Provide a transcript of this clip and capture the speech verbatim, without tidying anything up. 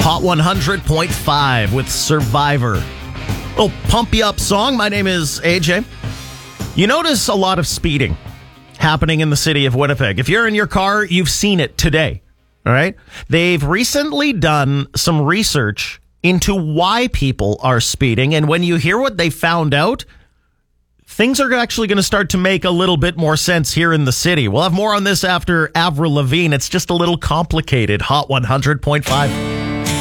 Hot one hundred point five with Survivor. Little pump you up song. My name is A J. You notice a lot of speeding happening in the city of Winnipeg. If you're in your car, you've seen it today. All right. They've recently done some research into why people are speeding. And when you hear what they found out, things are actually going to start to make a little bit more sense here in the city. We'll have more on this after Avril Lavigne. It's just a little complicated. Hot one hundred point five.